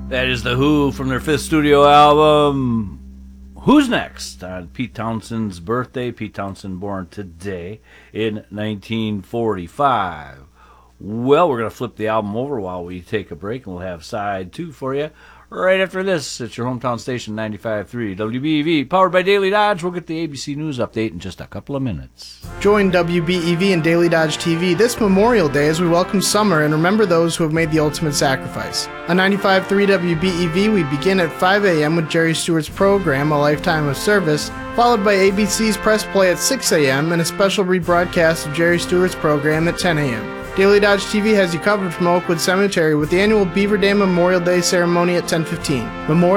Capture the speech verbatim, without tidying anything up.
That is The Who from their fifth studio album, Who's Next? On Pete Townshend's birthday. Pete Townshend born today in nineteen forty-five. Well, we're going to flip the album over while we take a break, and we'll have side two for you right after this. It's your hometown station, ninety-five point three W B E V, powered by Daily Dodge. We'll get the A B C News update in just a couple of minutes. Join W B E V and Daily Dodge T V this Memorial Day as we welcome summer and remember those who have made the ultimate sacrifice. On ninety-five point three W B E V, we begin at five a.m. with Jerry Stewart's program, A Lifetime of Service, followed by A B C's Press Play at six a.m. and a special rebroadcast of Jerry Stewart's program at ten a.m. Daily Dodge T V has you covered from Oakwood Cemetery with the annual Beaver Dam Memorial Day ceremony at ten fifteen. Memorial